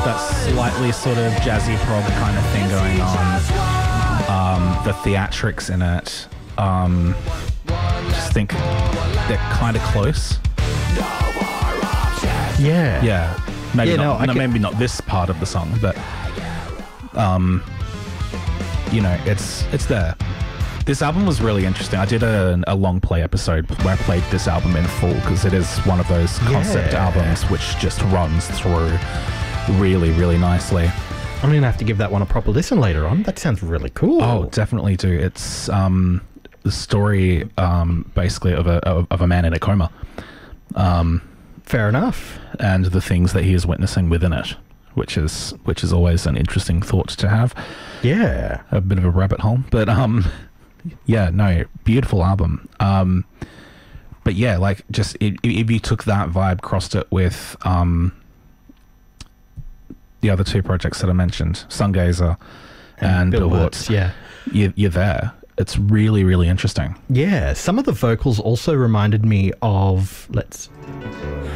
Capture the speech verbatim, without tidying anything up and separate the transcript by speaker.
Speaker 1: that slightly sort of jazzy prog kind of thing going on. Um, the theatrics in it, um, just think they're kind of close.
Speaker 2: Yeah.
Speaker 1: Yeah. Maybe
Speaker 2: Yeah,
Speaker 1: not.
Speaker 2: no, I
Speaker 1: no,
Speaker 2: can-
Speaker 1: maybe not this part of the song, but um, you know, it's it's there. This album was really interesting. I did a, a long play episode where I played this album in full because it is one of those concept
Speaker 2: Yeah.
Speaker 1: albums which just runs through really, really nicely.
Speaker 2: I'm going to have to give that one a proper listen later on. That sounds really cool.
Speaker 1: Oh, definitely do. It's um, the story um, basically of a of, of a man in a coma. Um,
Speaker 2: Fair enough.
Speaker 1: and the things that he is witnessing within it, which is which is always an interesting thought to have.
Speaker 2: Yeah.
Speaker 1: A bit of a rabbit hole, but um, yeah, no, beautiful album. Um, but yeah, like just if, if you took that vibe, crossed it with um, the other two projects that I mentioned, Sungazer and, Bill Wurtz,
Speaker 2: Yeah.
Speaker 1: you, you're there. It's really, really interesting.
Speaker 2: Yeah. Some of the vocals also reminded me of, let's